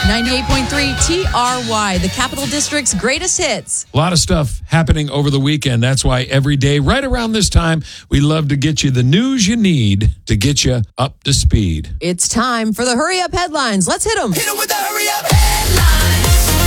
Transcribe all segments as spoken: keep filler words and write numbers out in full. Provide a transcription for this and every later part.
ninety-eight point three T R Y, the Capital District's greatest hits. A lot of stuff happening over the weekend. That's why every day, right around this time, we love to get you the news you need to get you up to speed. It's time for the Hurry Up headlines. Let's hit them. Hit them with the Hurry Up headlines.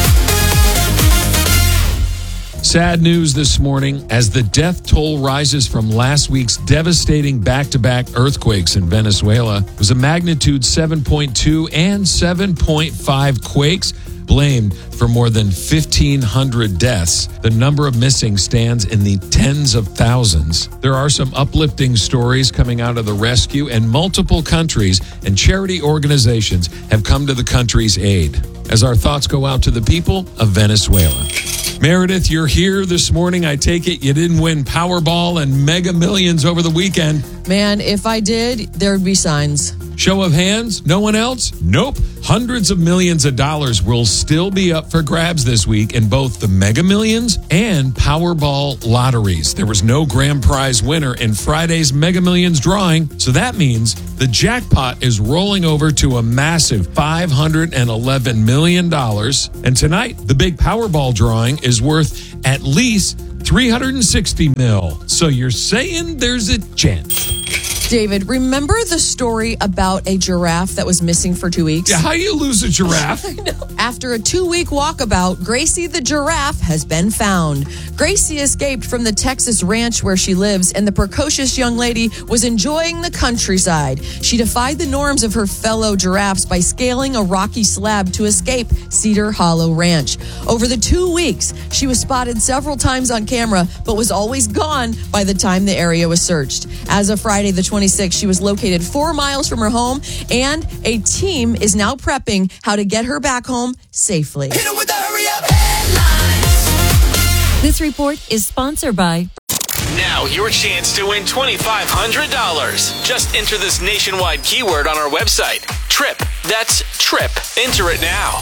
Sad news this morning as the death toll rises from last week's devastating back-to-back earthquakes in Venezuela. It was a magnitude seven point two and seven point five quakes, blamed for more than fifteen hundred deaths. The number of missing stands in the tens of thousands. There are some uplifting stories coming out of the rescue, and multiple countries and charity organizations have come to the country's aid. As our thoughts go out to the people of Venezuela. Meredith, you're here this morning. I take it you didn't win Powerball and Mega Millions over the weekend. Man, if I did, there'd be signs. Show of hands? No one else? Nope. Hundreds of millions of dollars will still be up for grabs this week in both the Mega Millions and Powerball lotteries. There was no grand prize winner in Friday's Mega Millions drawing, so that means the jackpot is rolling over to a massive five hundred eleven million dollars. And tonight, the big Powerball drawing is worth at least three hundred sixty mil. So you're saying there's a chance. David, remember the story about a giraffe that was missing for two weeks? Yeah, how you lose a giraffe? I know. After a two-week walkabout, Gracie the giraffe has been found. Gracie escaped from the Texas ranch where she lives, and the precocious young lady was enjoying the countryside. She defied the norms of her fellow giraffes by scaling a rocky slab to escape Cedar Hollow Ranch. Over the two weeks, she was spotted several times on camera, but was always gone by the time the area was searched. As of Friday the twenty-sixth, she was located four miles from her home, and a team is now prepping how to get her back home safely. Hit 'em with the Hurry Up headlines. This report is sponsored by... Now your chance to win twenty-five hundred dollars. Just enter this nationwide keyword on our website. TRIP. That's TRIP. Enter it now.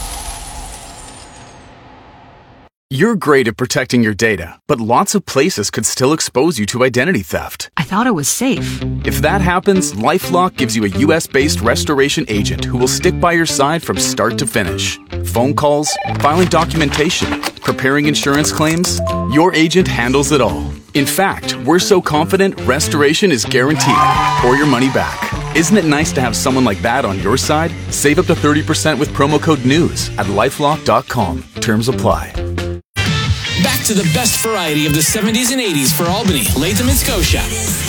You're great at protecting your data, but lots of places could still expose you to identity theft. I thought it was safe. If that happens, LifeLock gives you a U S-based restoration agent who will stick by your side from start to finish. Phone calls, filing documentation, preparing insurance claims, your agent handles it all. In fact, we're so confident restoration is guaranteed or your money back. Isn't it nice to have someone like that on your side? Save up to thirty percent with promo code NEWS at lifelock dot com. Terms apply. Back to the best variety of the seventies and eighties for Albany, Latham, and Scotia.